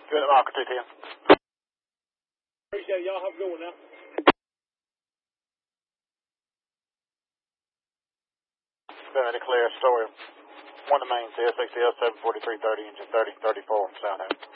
Good, Mark 210. Appreciate it, y'all. Have a good one now. Been to clear story. One of the mains, SXL 74330, engine 3034 from Sound House.